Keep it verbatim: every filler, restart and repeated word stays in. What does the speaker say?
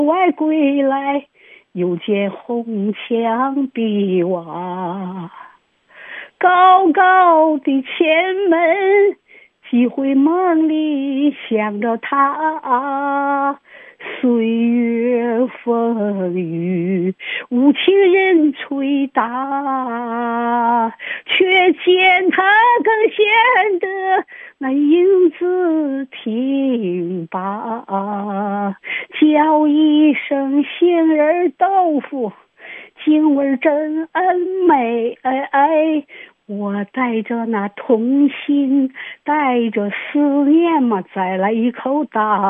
外归来，又见红墙碧瓦，高高的前门，几回梦里想着他。岁月风雨无情人吹打，却见他更显得那英姿挺拔。叫一声杏仁豆腐，京味真美。我带着那童心，带着思念嘛，再来一口大。